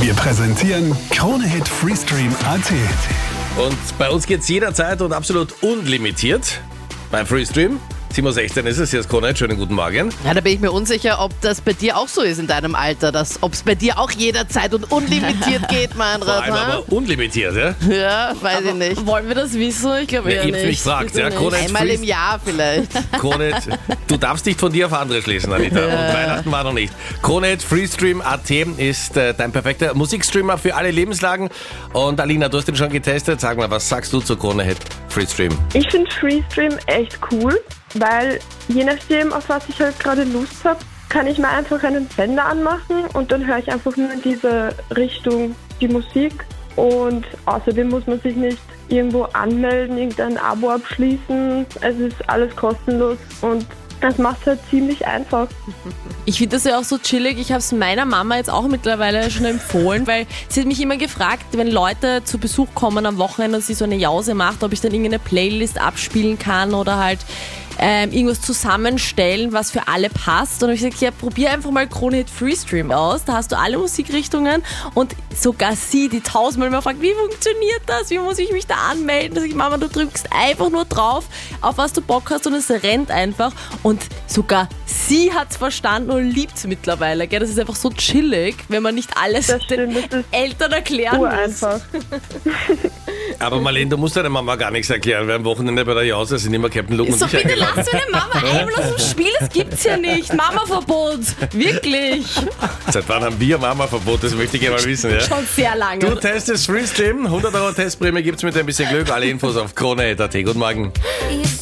Wir präsentieren Krone-Hit Freestream AT. Und bei uns geht's jederzeit und absolut unlimitiert beim Freestream. 7.16 Uhr ist es, hier ist Krone-Hit. Schönen guten Morgen. Ja, da bin ich mir unsicher, ob das bei dir auch so ist in deinem Alter, ob es bei dir auch jederzeit und unlimitiert geht, mein Vor allem Rat. aber unlimitiert, ja? Ja, weiß ich nicht. Wollen wir das wissen? Ich glaube Wer eher eben nicht. mich fragt, ja? Krone-Hit Einmal im Jahr vielleicht. Krone-Hit. Du darfst nicht von dir auf andere schließen, Anita. Und Weihnachten war noch nicht. Krone-Hit Freestream AT ist dein perfekter Musikstreamer für alle Lebenslagen. Und Alina, du hast den schon getestet. Sag mal, was sagst du zu Krone-Hit Freestream? Ich finde Freestream echt cool, weil je nachdem, auf was ich halt gerade Lust habe, kann ich mir einfach einen Sender anmachen und dann höre ich einfach nur in diese Richtung die Musik. Und außerdem muss man sich nicht irgendwo anmelden, irgendein Abo abschließen. Es ist alles kostenlos und das macht es halt ziemlich einfach. Ich finde das ja auch so chillig. Ich habe es meiner Mama jetzt auch mittlerweile schon empfohlen, weil sie hat mich immer gefragt, wenn Leute zu Besuch kommen am Wochenende und sie so eine Jause macht, ob ich dann irgendeine Playlist abspielen kann oder halt irgendwas zusammenstellen, was für alle passt. Und dann habe ich gesagt, ja, probier einfach mal Krone-Hit Freestream aus. Da hast du alle Musikrichtungen und sogar sie, die tausendmal immer fragt, wie funktioniert das? Wie muss ich mich da anmelden? Da sag ich, Mama, du drückst einfach nur drauf, auf was du Bock hast und es rennt einfach. Und sogar sie hat es verstanden und liebt es mittlerweile. Gell? Das ist einfach so chillig, wenn man nicht alles Das stimmt, den das ist Eltern erklären muss. einfach. Aber Marlene, du musst deiner Mama gar nichts erklären, weil am Wochenende bei der Jause sind immer Captain Luke und So, ich bitte eingeladen. lass meine Mama einmal aus dem Spiel, das gibt's ja nicht. Mama-Verbot, wirklich. Seit wann haben wir Mama-Verbot? Das möchte ich gerne mal wissen. Ja? Schon sehr lange. Du testest Freestream, 100 € Testprämie gibt's mit ein bisschen Glück. Alle Infos auf Krone.at. Guten Morgen. You